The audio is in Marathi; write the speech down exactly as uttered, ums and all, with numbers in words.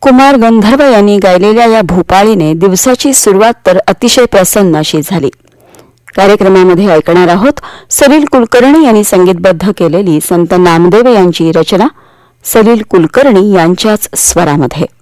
कुमार गंधर्व यांनी गायलेल्या या भूपाळीने दिवसाची सुरुवात तर अतिशय प्रसन्न अशी झाली. कार्यक्रमामध्ये ऐकणार आहोत सलील कुलकर्णी यांनी संगीतबद्ध केलेली संत नामदेव यांची रचना सलील कुलकर्णी यांच्याच स्वरामध्ये.